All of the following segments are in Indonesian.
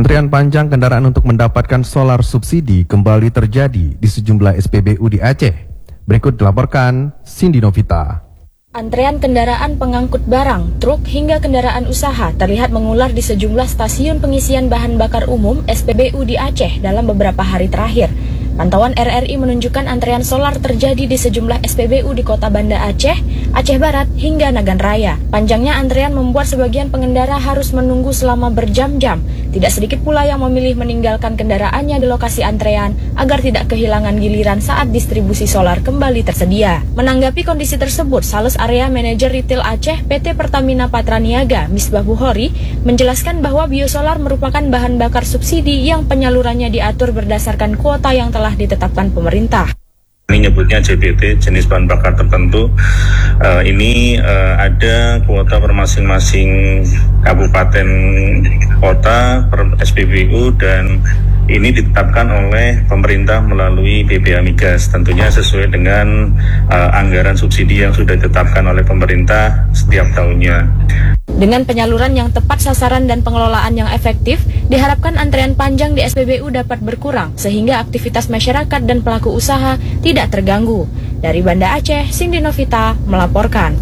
Antrian panjang kendaraan untuk mendapatkan solar subsidi kembali terjadi di sejumlah SPBU di Aceh. Berikut dilaporkan Cindy Novita. Antrean kendaraan pengangkut barang, truk hingga kendaraan usaha terlihat mengular di sejumlah stasiun pengisian bahan bakar umum SPBU di Aceh dalam beberapa hari terakhir. Pantauan RRI menunjukkan antrean solar terjadi di sejumlah SPBU di Kota Banda Aceh, Aceh Barat, hingga Nagan Raya. Panjangnya antrean membuat sebagian pengendara harus menunggu selama berjam-jam. Tidak sedikit pula yang memilih meninggalkan kendaraannya di lokasi antrean agar tidak kehilangan giliran saat distribusi solar kembali tersedia. Menanggapi kondisi tersebut, Sales Area Manajer Retail Aceh PT Pertamina Patraniaga, Misbah Bukhori, menjelaskan bahwa biosolar merupakan bahan bakar subsidi yang penyalurannya diatur berdasarkan kuota yang telah ditetapkan pemerintah. Ini nyebutnya JBT, jenis bahan bakar tertentu. Ini ada kuota per masing-masing kabupaten kota per SPBU dan ini ditetapkan oleh pemerintah melalui BPH Migas, tentunya sesuai dengan anggaran subsidi yang sudah ditetapkan oleh pemerintah setiap tahunnya. Dengan penyaluran yang tepat sasaran dan pengelolaan yang efektif, diharapkan antrean panjang di SPBU dapat berkurang sehingga aktivitas masyarakat dan pelaku usaha tidak terganggu. Dari Banda Aceh, Cindy Novita melaporkan.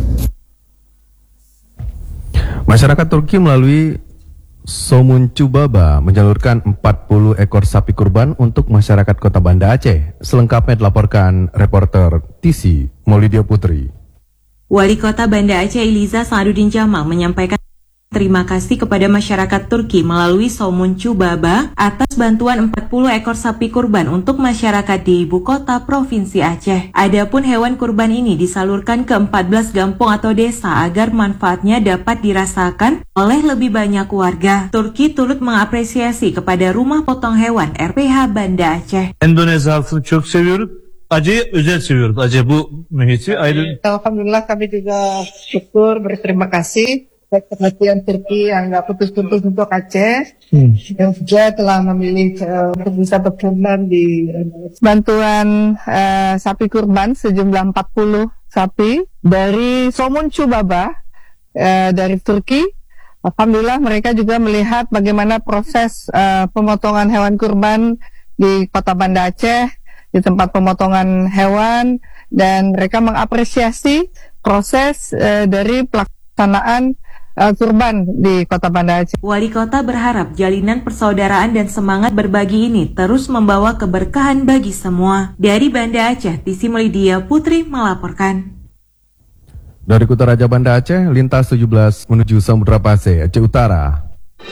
Masyarakat Turki melalui Somuncu Baba menyalurkan 40 ekor sapi kurban untuk masyarakat Kota Banda Aceh. Selengkapnya dilaporkan reporter TC Maulidia Putri. Wali Kota Banda Aceh Iliza Saadudin Jamal menyampaikan terima kasih kepada masyarakat Turki melalui Somuncu Baba atas bantuan 40 ekor sapi kurban untuk masyarakat di ibu kota Provinsi Aceh. Adapun hewan kurban ini disalurkan ke 14 kampung atau desa agar manfaatnya dapat dirasakan oleh lebih banyak warga. Turki turut mengapresiasi kepada Rumah Potong Hewan RPH Banda Aceh. Endonezya halkını çok seviyoruz. Aceh'i özel seviyoruz. Aceh bu mühiti ayrı. Alhamdulillah kami juga syukur berterima kasih perhatian Turki yang nggak putus-putus untuk Aceh yang juga telah memilih untuk bisa berkenan di bantuan sapi kurban sejumlah 40 sapi dari Somuncu Baba dari Turki. Alhamdulillah mereka juga melihat bagaimana proses pemotongan hewan kurban di Kota Banda Aceh, di tempat pemotongan hewan, dan mereka mengapresiasi proses dari pelaksanaan kurban di Kota Banda Aceh. Wali Kota berharap jalinan persaudaraan dan semangat berbagi ini terus membawa keberkahan bagi semua. Dari Banda Aceh, TC Maulidia Putri melaporkan. Dari Kota Raja Banda Aceh, lintas 17 menuju Samudra Pasir, Aceh Utara.